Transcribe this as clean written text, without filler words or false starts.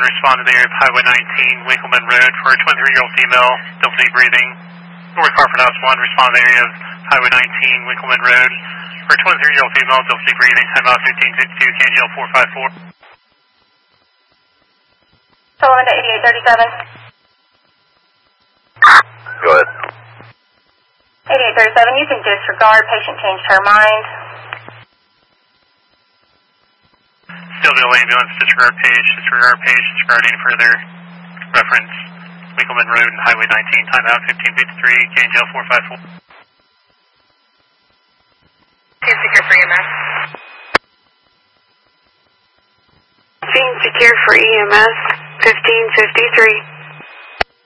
respond to the area of Highway 19, Winkleman Road for a 23-year-old female, difficulty breathing. North Crawford House 1, respond to the area of Highway 19, Winkleman Road for a 23-year-old female, difficulty breathing, time out 1552, KGL 454. Sullivan to 8837. Go ahead. 8837, you can disregard, patient changed her mind. Stillville ambulance, disregard page, disregard any further reference. Winkleman Road and Highway 19, time out 1553, KGL 454. Scene secure for EMS. Scene secure for EMS, 1553.